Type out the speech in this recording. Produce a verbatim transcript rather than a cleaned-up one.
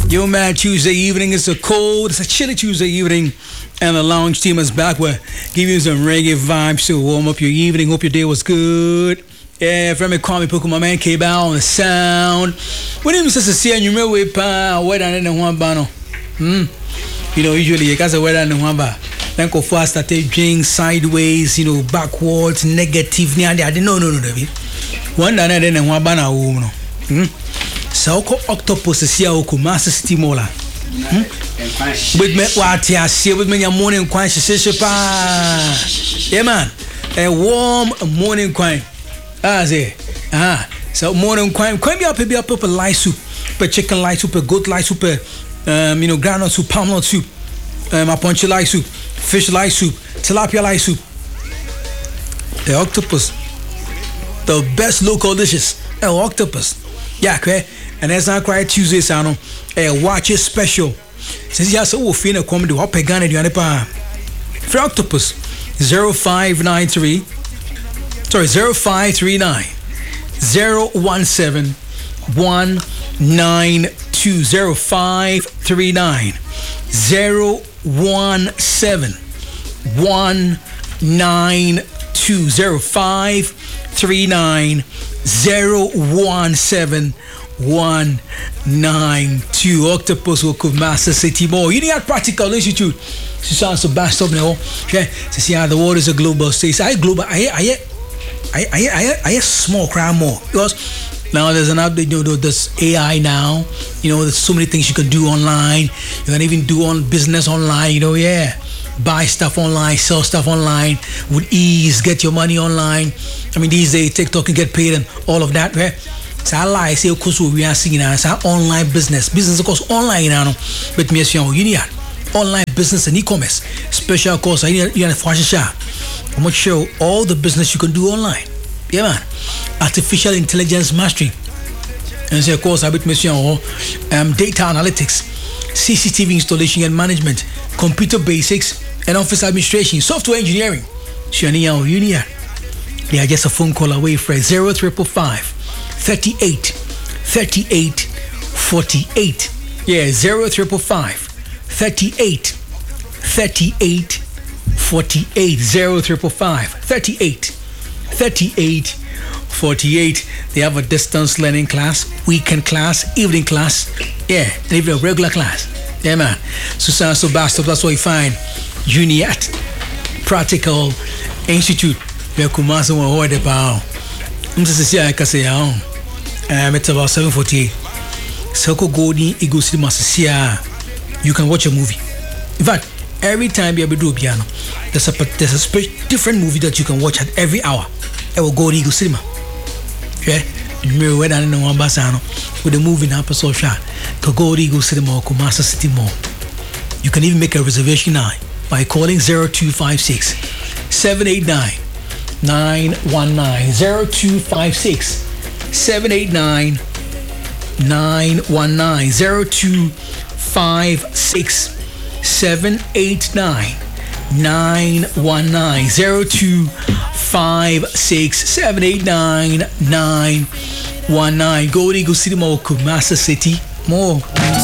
Yo, man, Tuesday evening. It's a cold, it's a chilly Tuesday evening, and the lounge team is back. We're giving you some reggae vibes to warm up your evening. Hope your day was good. Yeah, from me, call me, Poku, my man, K-Bow on the sound. When you say, see, and you remember, we pa, where down in the one bano. Hmm. You know, usually, you guys are where down in the one bar. Then go fast, I take drink sideways, you know, backwards, negative. No, no, no, no, David. One down in the one bano, hmm. So, octopus is here, Master Stimola. With me, what I see with me, your morning quine, she says, yeah, man, a warm morning quine. Ah, say, ah, so morning quine, quine me up, be up, up a light soup, a chicken light soup, a goat light soup, um, you know, groundnut soup, palm nut soup, um, a punchy light soup, fish light soup, tilapia light soup. The octopus, the best local dishes, an octopus. Yeah, okay. And as I cry Tuesday, Sano, a watch it special. Since you are so fine, a comedy, what pagan and you are for octopus zero five nine three, sorry, zero five three nine, zero one seven, one nine two, zero five three nine, zero one seven, one nine two, zero five three nine, zero one seven, one nine two. Octopus will come Master City more. You need a practical institute. She sounds so bad stop now. Okay, to see how the world is a global stage. I global. I I I I I I small crowd more because now there's an update. You know, there's A I now. You know, there's so many things you can do online. You can even do on business online. You know, yeah. Buy stuff online, sell stuff online with ease, get your money online. I mean, these days, TikTok can get paid and all of that, right? So I like, say, of course, we are seeing now, it's our online business. Business, of course, online now. But me, you need online business and e-commerce. Special course, I need a fashion shop. I'm going to show all the business you can do online. Yeah, man. Artificial intelligence mastery. And so, of course, I bet me, um, data analytics, C C T V installation and management, computer basics, and office administration, software engineering. Shania Unia. They are just a phone call away for zero triple five, thirty-eight, thirty-eight, forty-eight. Yeah, zero triple five, thirty-eight, thirty-eight, forty-eight. Zero triple five, thirty-eight, thirty-eight, forty-eight. They have a distance learning class, weekend class, evening class. Yeah, and even a regular class. Yeah, man. So, so, so, bastard, that's what you find. Uniat Practical Institute. Where Kumasa will hold about. I'm just saying, I can say, um, it's about seven forty-eight. Soko Golden Eagle Cinema. You can watch a movie. In fact, every time you do a piano, there's a there's a spe- different movie that you can watch at every hour. It will go to Eagle Cinema. Okay? You went down in the one basano with the movie now, so shot. To go to Eagle Cinema or Kumasa City Mall. You can even make a reservation now by calling zero two five six, seven eight nine, nine one nine. zero two five six, seven eight nine, nine one nine. zero two five six, seven eight nine, nine one nine. zero two five six, seven eight nine, nine one nine. Go to Eagle City Mall, Kumasa City Mall.